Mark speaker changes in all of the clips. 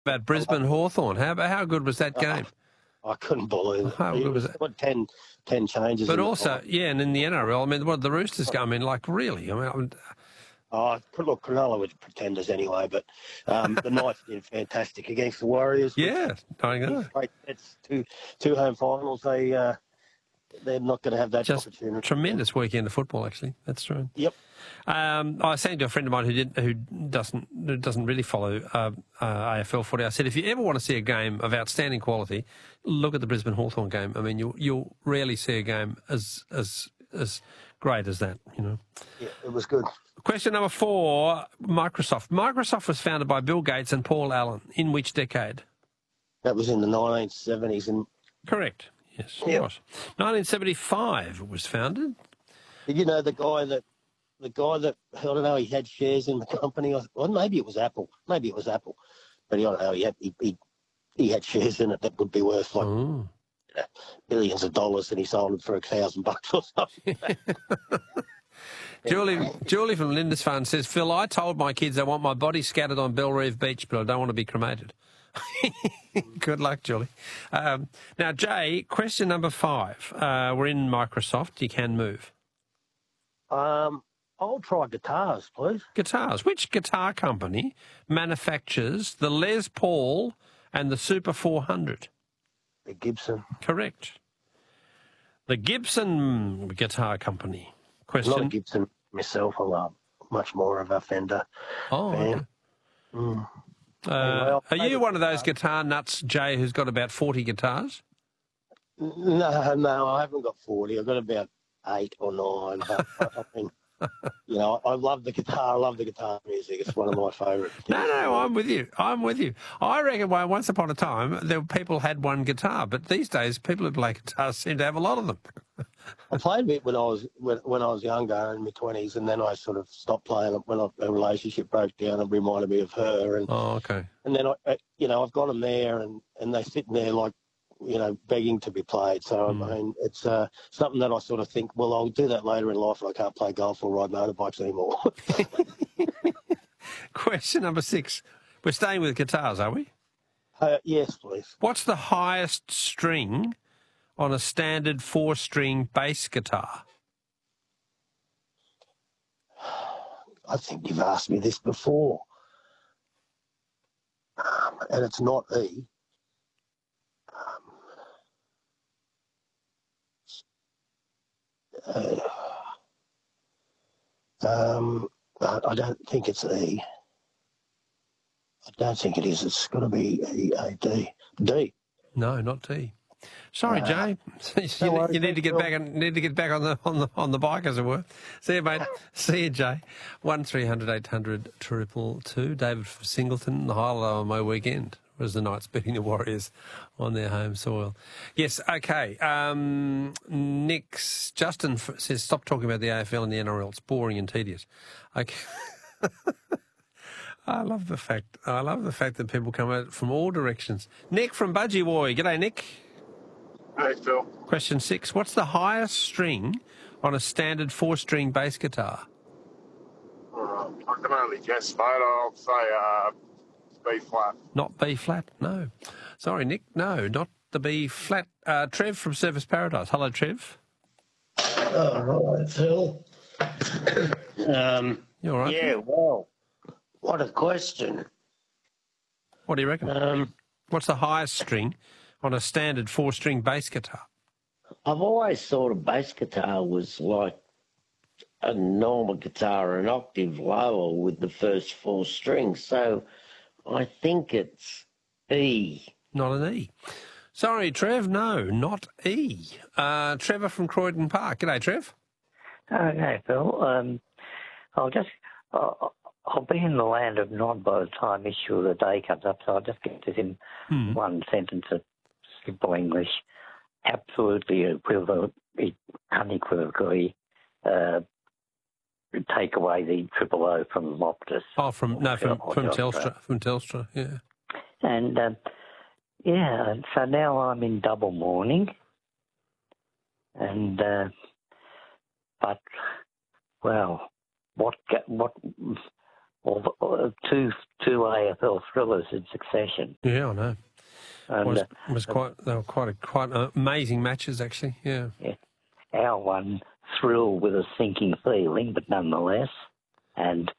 Speaker 1: about Brisbane Hawthorn? How good was that game?
Speaker 2: I couldn't believe it.
Speaker 1: How good
Speaker 2: It
Speaker 1: was
Speaker 2: was
Speaker 1: it?
Speaker 2: what, 10 changes.
Speaker 1: But
Speaker 2: in
Speaker 1: also,
Speaker 2: the
Speaker 1: yeah, and in the NRL, I mean, what the Roosters go, I mean, like, really? I mean,
Speaker 2: look, Cronulla were pretenders anyway, but the Knights did fantastic against the Warriors.
Speaker 1: yeah, I know.
Speaker 2: It's two home finals. They're not going to have that
Speaker 1: Just
Speaker 2: opportunity.
Speaker 1: tremendous weekend of football, actually. That's true.
Speaker 2: Yep.
Speaker 1: I was saying to a friend of mine who doesn't really follow AFL footy. I said, if you ever want to see a game of outstanding quality, look at the Brisbane Hawthorn game. I mean, you'll rarely see a game as great as that. You know.
Speaker 2: Yeah, it was good.
Speaker 1: Question number 4: Microsoft. Microsoft was founded by Bill Gates and Paul Allen. In which decade?
Speaker 2: That was in the 1970s, and
Speaker 1: Correct. Yes, it was. 1975 it was founded.
Speaker 2: did you know the guy that I don't know, he had shares in the company. Well, maybe it was Apple. But I don't know. He had shares in it that would be worth like billions of dollars, and he sold it for $1,000 or something.
Speaker 1: Julie from Lindisfarne says, Phil, I told my kids I want my body scattered on Bellerive Beach, but I don't want to be cremated. Good luck, Julie. Now, Jay, question number 5. We're in Microsoft. You can move.
Speaker 2: I'll try guitars, please.
Speaker 1: Guitars. Which guitar company manufactures the Les Paul and the Super 400?
Speaker 2: The Gibson.
Speaker 1: Correct. The Gibson Guitar Company. Question.
Speaker 2: Not a Gibson myself. I'm much more of a Fender fan.
Speaker 1: Okay. Are you one of those guitar nuts, Jay, who's got about 40 guitars?
Speaker 2: No, I haven't got 40. I've got about 8 or 9. But I mean, you know, I love the guitar. I love the guitar music. It's one of my favourite.
Speaker 1: No, I'm with you. I reckon once upon a time, people had one guitar, but these days people who play guitars seem to have a lot of them.
Speaker 2: I played a bit when I was younger, in my 20s, and then I sort of stopped playing when a relationship broke down and reminded me of her. And,
Speaker 1: okay.
Speaker 2: And then, I've got them there, and they're sitting there like, begging to be played. So, I mean, it's something that I sort of think, well, I'll do that later in life when I can't play golf or ride motorbikes anymore.
Speaker 1: Question number 6. We're staying with guitars, are we?
Speaker 2: Yes, please.
Speaker 1: What's the highest string on a standard 4-string bass guitar?
Speaker 2: I think you've asked me this before. And it's not E. I don't think it's E. I don't think it is. It's got to be D. D.
Speaker 1: No, not D. Sorry, Jay. you need to get back on the bike, as it were. See you, mate. See you, Jay. 1300 800 222. David from Singleton. The highlight of my weekend was the Knights beating the Warriors on their home soil. Yes, okay. Justin says, stop talking about the AFL and the NRL. It's boring and tedious. Okay. I love the fact that people come out from all directions. Nick from Budgewoi. G'day, Nick.
Speaker 3: Hey, Phil.
Speaker 1: Question 6. What's the highest string on a standard 4-string bass guitar?
Speaker 3: I can only guess, mate. I'll say B flat.
Speaker 1: Not B flat? No. Sorry, Nick. No, not the B flat. Trev from Surfers Paradise. Hello, Trev.
Speaker 2: Oh, right, Phil.
Speaker 1: You all right?
Speaker 2: Yeah, well, what a question.
Speaker 1: What do you reckon? What's the highest string on a standard 4-string bass guitar?
Speaker 4: I've always thought a bass guitar was like a normal guitar, an octave lower with the first 4 strings. So I think it's E.
Speaker 1: Not an E. Sorry, Trev. No, not E. Trevor from Croydon Park. G'day, Trev.
Speaker 5: Okay, Phil. I'll be in the land of Nod by the time issue of the day comes up, so I'll just get this in one sentence of simple English. Absolutely unequivocally take away the triple O from Optus.
Speaker 1: Oh, from Telstra. From Telstra, yeah.
Speaker 5: And, so now I'm in double mourning. And, but, well, what two AFL thrillers in succession.
Speaker 1: Yeah, I know.
Speaker 5: And,
Speaker 1: They were quite amazing matches, actually. Yeah.
Speaker 5: Our one thrilled with a sinking feeling, but nonetheless, and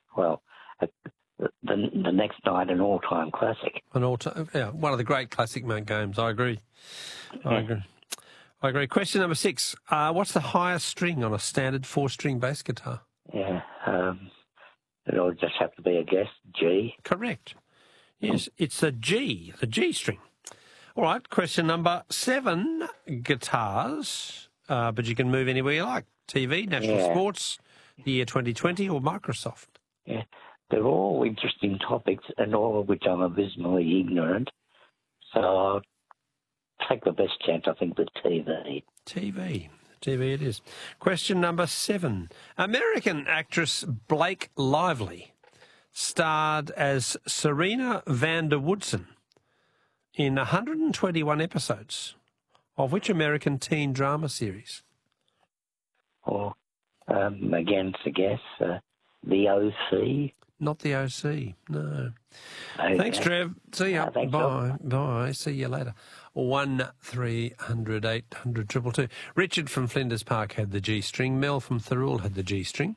Speaker 5: the next night an all-time classic.
Speaker 1: One of the great classic games. I agree. I agree. Question number 6. What's the highest string on a standard 4-string bass guitar?
Speaker 5: Yeah, it'll just have to be a guess. G.
Speaker 1: Correct. Yes, it's the G string. All right, question number 7. Guitars, but you can move anywhere you like. TV, National Sports, the year 2020, or Microsoft.
Speaker 5: Yeah, they're all interesting topics, and all of which I'm abysmally ignorant. So I'll take the best chance, I think, with TV.
Speaker 1: TV it is. Question number 7. American actress Blake Lively starred as Serena van der Woodsen in 121 episodes of which American teen drama series?
Speaker 5: Or, again, to guess, The OC.
Speaker 1: Not The OC, no.
Speaker 5: Okay.
Speaker 1: Thanks, Trev. See ya.
Speaker 5: Thanks,
Speaker 1: Bye. Bye. See you later. 1300 800 222. Richard from Flinders Park had the G string. Mel from Thirroul had the G string.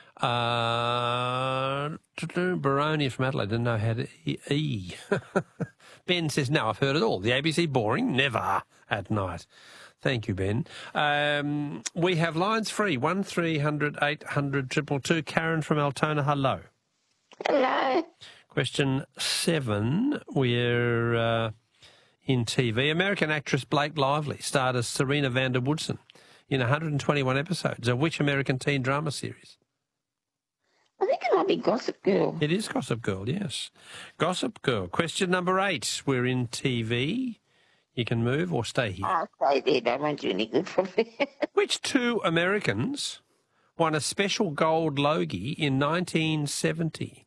Speaker 1: Baroni from Adelaide didn't know how to E. Ben says, no, I've heard it all. The ABC boring? Never at night. Thank you, Ben. We have lines free. 1300 800 222. Karen from Altona, hello.
Speaker 6: Hello.
Speaker 1: Question 7. We're in TV. American actress Blake Lively starred as Serena van der Woodsen in 121 episodes of which American teen drama series?
Speaker 6: I think it might be Gossip Girl.
Speaker 1: It is Gossip Girl, yes. Gossip Girl. Question number 8. We're in TV. You can move or stay here.
Speaker 6: I'll stay there. That won't do any good for me.
Speaker 1: Which 2 Americans won a special gold Logie in 1970?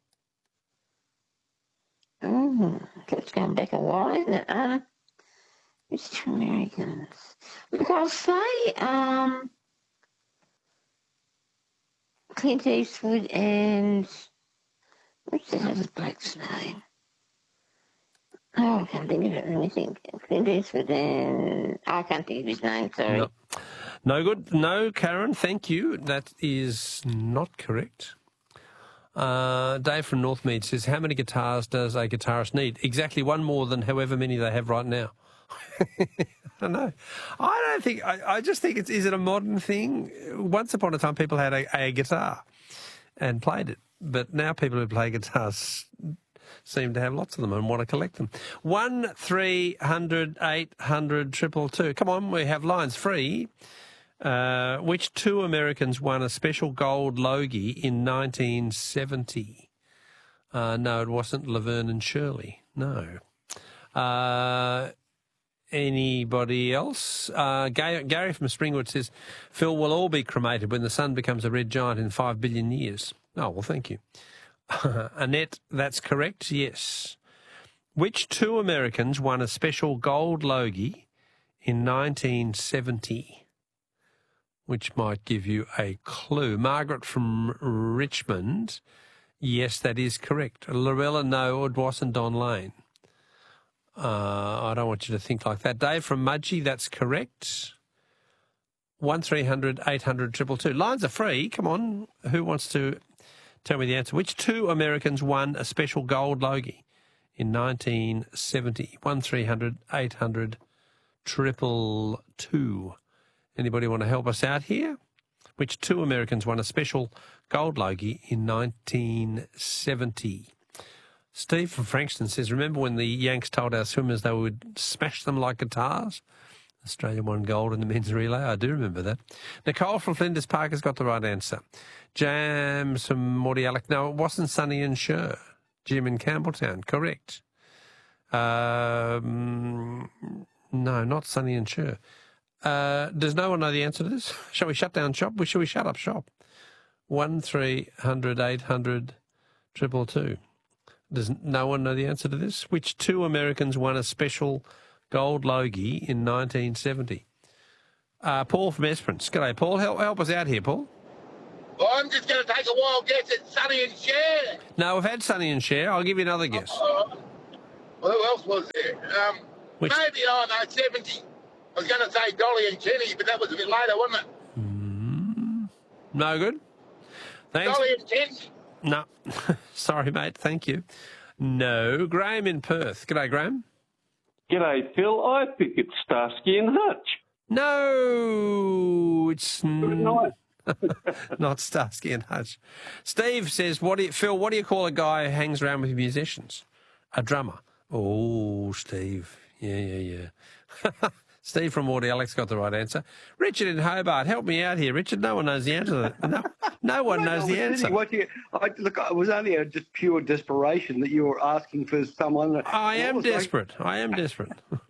Speaker 6: It's going back a while, isn't it? Which 2 Americans? Look, I'll say Clint Eastwood and what's the other bloke's name? Oh, I can't think of it. Let me think. Clint Eastwood and I can't think of his name. Sorry.
Speaker 1: No good. No, Karen. Thank you. That is not correct. Dave from Northmead says, how many guitars does a guitarist need? Exactly one more than however many they have right now. I know. I don't think, I just think is it a modern thing? Once upon a time, people had a guitar and played it. But now people who play guitars seem to have lots of them and want to collect them. 1300 800 222. Come on, we have lines free. Which 2 Americans won a special gold Logie in 1970? No, it wasn't Laverne and Shirley. No. Anybody else? Gary from Springwood says, Phil, will all be cremated when the sun becomes a red giant in 5 billion years. Oh, well, thank you. Annette, that's correct, yes. Which 2 Americans won a special gold Logie in 1970? Which might give you a clue. Margaret from Richmond, yes, that is correct. Lorella, no, it wasn't Don Lane. I don't want you to think like that. Dave from Mudgee, that's correct. 1300 800 222. Lines are free. Come on. Who wants to tell me the answer? Which 2 Americans won a special gold Logie in 1970? 1300 800 222. Anybody want to help us out here? Which 2 Americans won a special gold Logie in 1970? Steve from Frankston says, remember when the Yanks told our swimmers they would smash them like guitars? Australia won gold in the men's relay. I do remember that. Nicole from Flinders Park has got the right answer. Jams from Mordialloc. No, it wasn't Sonny and Cher. Jim in Campbelltown. Correct. No, not Sonny and Cher. Does no one know the answer to this? Shall we shut down shop? Shall we shut up shop? 1300 800 222. Does no one know the answer to this? Which 2 Americans won a special gold Logie in 1970? Paul from Esperance. G'day, Paul. Help us out here, Paul.
Speaker 3: Well, I'm just going to take a wild guess at Sonny and Cher.
Speaker 1: No, we've had Sonny and Cher. I'll give you another guess.
Speaker 3: Well, who else was there?
Speaker 1: Which-
Speaker 3: Maybe, 70. I was going to say Dolly and Jenny, but that was a bit later, wasn't it?
Speaker 1: No good? Thanks.
Speaker 3: Dolly and Jenny.
Speaker 1: No. Sorry, mate. Thank you. No. Graham in Perth. G'day, Graham.
Speaker 7: G'day, Phil. I think it's Starsky and Hutch.
Speaker 1: No, it's
Speaker 7: Good night.
Speaker 1: not Starsky and Hutch. Steve says, Phil, what do you call a guy who hangs around with musicians? A drummer. Oh, Steve. Yeah. Steve from Wardy Alex got the right answer. Richard in Hobart, help me out here. Richard, no one knows the answer to that. No one knows the answer.
Speaker 8: Look, it was only just pure desperation that you were asking for someone.
Speaker 1: I am desperate.